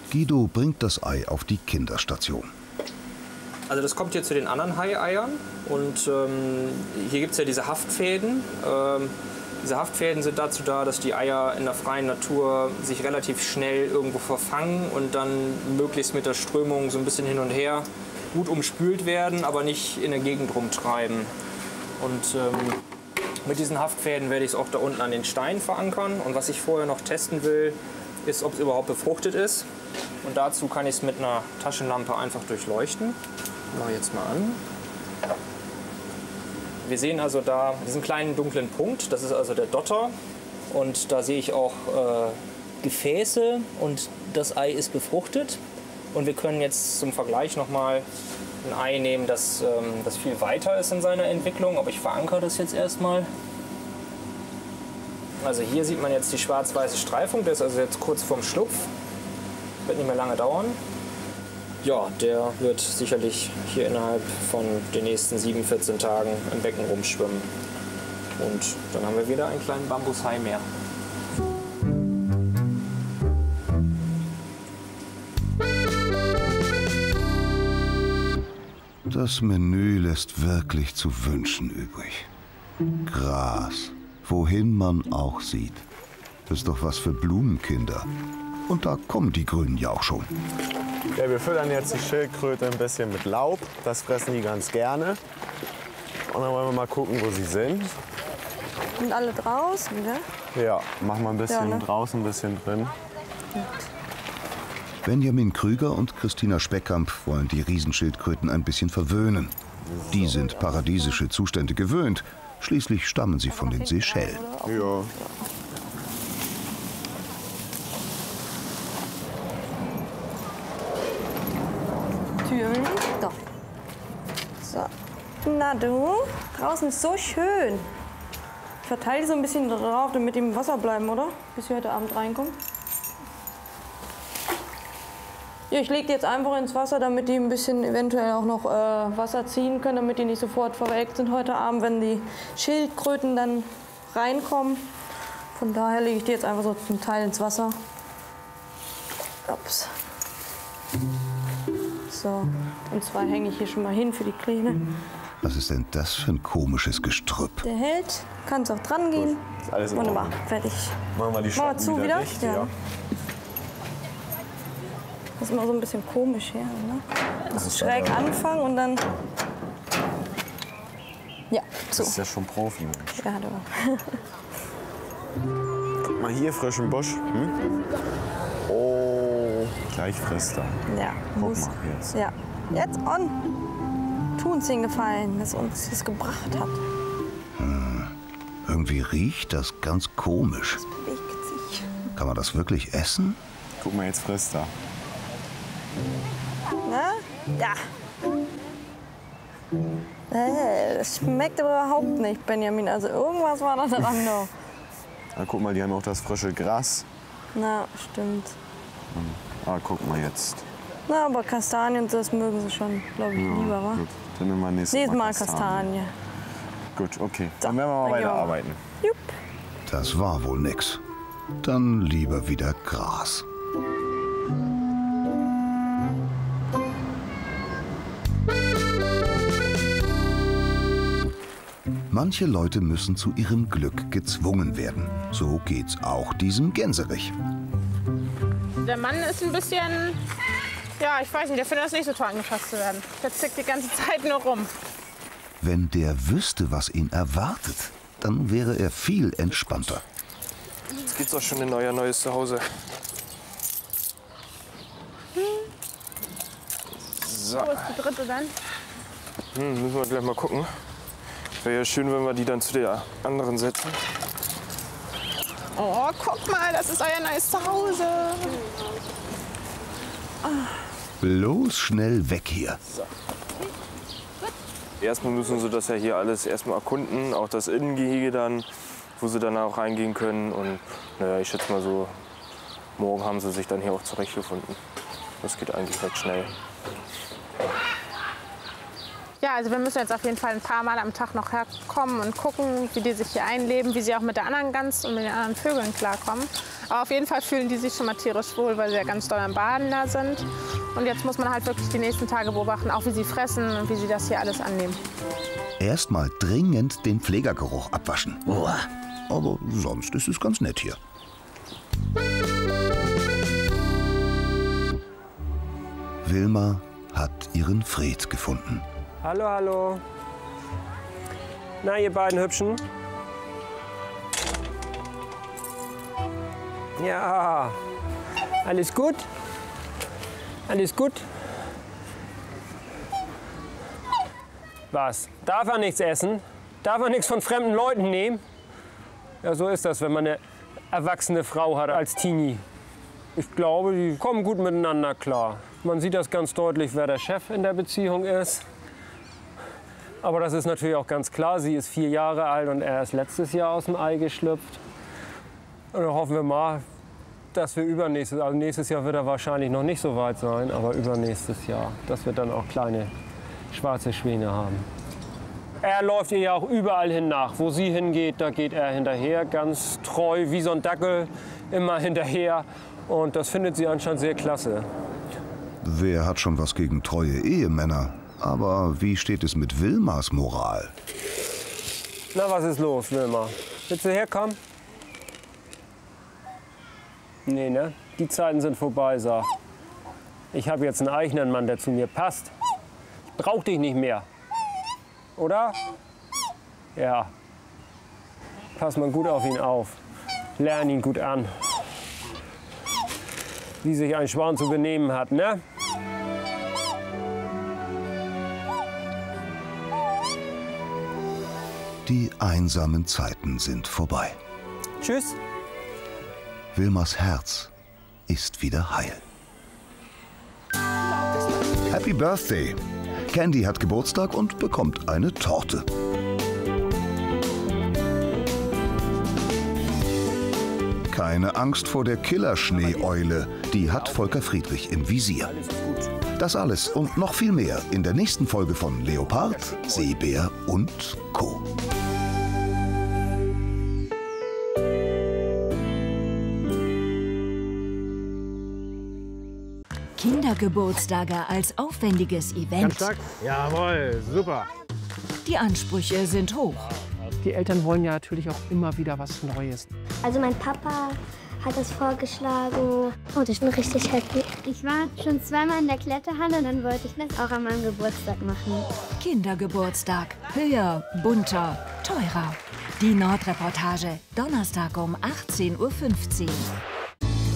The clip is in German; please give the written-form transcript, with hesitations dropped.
Guido bringt das Ei auf die Kinderstation. Also das kommt hier zu den anderen Hai-Eiern und hier gibt es ja diese Haftfäden. Diese Haftfäden sind dazu da, dass die Eier in der freien Natur sich relativ schnell irgendwo verfangen und dann möglichst mit der Strömung so ein bisschen hin und her gut umspült werden, aber nicht in der Gegend rumtreiben. Und mit diesen Haftfäden werde ich es auch da unten an den Steinen verankern. Und was ich vorher noch testen will, ist, ob es überhaupt befruchtet ist. Und dazu kann ich es mit einer Taschenlampe einfach durchleuchten. Mache ich jetzt mal an. Wir sehen also da diesen kleinen dunklen Punkt, das ist also der Dotter. Und da sehe ich auch Gefäße und das Ei ist befruchtet. Und wir können jetzt zum Vergleich noch mal ein Ei nehmen, das viel weiter ist in seiner Entwicklung. Aber ich verankere das jetzt erstmal. Also hier sieht man jetzt die schwarz-weiße Streifung, der ist also jetzt kurz vorm Schlupf. Wird nicht mehr lange dauern. Ja, der wird sicherlich hier innerhalb von den nächsten 7, 14 Tagen im Becken rumschwimmen. Und dann haben wir wieder einen kleinen Bambushai mehr. Das Menü lässt wirklich zu wünschen übrig. Gras, wohin man auch sieht. Das ist doch was für Blumenkinder. Und da kommen die Grünen ja auch schon. Ja, wir füttern jetzt die Schildkröte ein bisschen mit Laub. Das fressen die ganz gerne. Und dann wollen wir mal gucken, wo sie sind. Sind alle draußen, ne? Ja, machen wir ein bisschen Ja, ne? draußen, ein bisschen drin. Benjamin Krüger und Christina Speckkamp wollen die Riesenschildkröten ein bisschen verwöhnen. Die sind paradiesische Zustände gewöhnt. Schließlich stammen sie von den Seychellen. Ja. Türen. Doch. So. Na du, draußen ist so schön. Ich verteile die so ein bisschen drauf, damit die im Wasser bleiben, oder? Bis wir heute Abend reinkommen. Ja, ich lege die jetzt einfach ins Wasser, damit die ein bisschen eventuell auch noch Wasser ziehen können, damit die nicht sofort verwelkt sind heute Abend, wenn die Schildkröten dann reinkommen. Von daher lege ich die jetzt einfach so zum Teil ins Wasser. Ups. So, und zwar hänge ich hier schon mal hin für die Kleine. Was ist denn das für ein komisches Gestrüpp? Der hält, kann es auch dran gehen. Ist alles in Wunderbar, Ordnung. fertig. Machen wir die Machen wir Schotten zu wieder? dicht, Ja. ja. Das ist immer so ein bisschen komisch hier. Ne? Das ist schräg anfangen und dann. Ja, so. Das ist ja schon Profi. Mensch. Ja, du. Guck mal hier, frischen Busch. Hm? Oh, gleich frisst er. Ja, Guck muss. mal jetzt. Ja, jetzt on. Tu uns den Gefallen, dass uns das gebracht hat. Irgendwie riecht das ganz komisch. Es bewegt sich. Kann man das wirklich essen? Guck mal, jetzt frisst er. Na? Ja. Das schmeckt aber überhaupt nicht, Benjamin. Also irgendwas war da dran noch. Ah, guck mal, die haben auch das frische Gras. Na, stimmt. Ah, guck mal jetzt. Na, aber Kastanien, das mögen sie schon, glaube ich, lieber, wa? Gut, dann nehmen wir nächstes Mal Kastanie. Gut, okay. Dann werden wir mal dann gehen wir mal. weiterarbeiten. Jupp. Das war wohl nix. Dann lieber wieder Gras. Manche Leute müssen zu ihrem Glück gezwungen werden. So geht's auch diesem Gänserich. Der Mann ist ein bisschen, ja, ich weiß nicht, der findet das nicht so toll, angefasst zu werden. Der zickt die ganze Zeit nur rum. Wenn der wüsste, was ihn erwartet, dann wäre er viel entspannter. Jetzt geht's auch schon in euer neues Zuhause. So. Wo ist die dritte dann? Müssen wir gleich mal gucken. Wäre ja schön, wenn wir die dann zu der anderen setzen. Oh, guck mal, das ist euer neues Zuhause. Bloß schnell weg hier. Erstmal müssen sie das ja hier alles erstmal erkunden, auch das Innengehege dann, wo sie dann auch reingehen können. Und naja, ich schätze mal so, morgen haben sie sich dann hier auch zurechtgefunden. Das geht eigentlich recht schnell. Ja, also wir müssen jetzt auf jeden Fall ein paar Mal am Tag noch herkommen und gucken, wie die sich hier einleben, wie sie auch mit der anderen Gans und mit den anderen Vögeln klarkommen. Aber auf jeden Fall fühlen die sich schon mal tierisch wohl, weil sie ja ganz doll am Baden da sind. Und jetzt muss man halt wirklich die nächsten Tage beobachten, auch wie sie fressen und wie sie das hier alles annehmen. Erstmal dringend den Pflegergeruch abwaschen. Uah. Aber sonst ist es ganz nett hier. Wilma hat ihren Fred gefunden. Hallo, hallo. Na, ihr beiden Hübschen? Ja. Alles gut? Alles gut? Was? Darf er nichts essen? Darf er nichts von fremden Leuten nehmen? Ja, so ist das, wenn man eine erwachsene Frau hat als Teenie. Ich glaube, die kommen gut miteinander klar. Man sieht das ganz deutlich, wer der Chef in der Beziehung ist. Aber das ist natürlich auch ganz klar, sie ist 4 Jahre alt und er ist letztes Jahr aus dem Ei geschlüpft. Und dann hoffen wir mal, dass wir also nächstes Jahr wird er wahrscheinlich noch nicht so weit sein, aber übernächstes Jahr, dass wir dann auch kleine schwarze Schwäne haben. Er läuft ihr ja auch überall hin nach. Wo sie hingeht, da geht er hinterher, ganz treu, wie so ein Dackel, immer hinterher. Und das findet sie anscheinend sehr klasse. Wer hat schon was gegen treue Ehemänner? Aber wie steht es mit Wilmas Moral? Na, was ist los, Wilma? Willst du herkommen? Nee, ne? Die Zeiten sind vorbei, sag. Ich habe jetzt einen eigenen Mann, der zu mir passt. Ich brauch dich nicht mehr. Oder? Ja. Pass mal gut auf ihn auf. Lern ihn gut an. Wie sich ein Schwan zu benehmen hat, ne? Die einsamen Zeiten sind vorbei. Tschüss. Wilmas Herz ist wieder heil. Happy Birthday! Candy hat Geburtstag und bekommt eine Torte. Keine Angst vor der Killerschneeeule, die hat Volker Friedrich im Visier. Das alles und noch viel mehr in der nächsten Folge von Leopard, Seebär und Co. Kindergeburtstage als aufwendiges Event. Ganz stark. Jawohl, super. Die Ansprüche sind hoch. Die Eltern wollen ja natürlich auch immer wieder was Neues. Also mein Papa hat es vorgeschlagen und ich bin richtig happy. Ich war schon zweimal in der Kletterhalle und dann wollte ich das auch an meinem Geburtstag machen. Kindergeburtstag. Höher, bunter, teurer. Die Nordreportage. Donnerstag um 18:15 Uhr.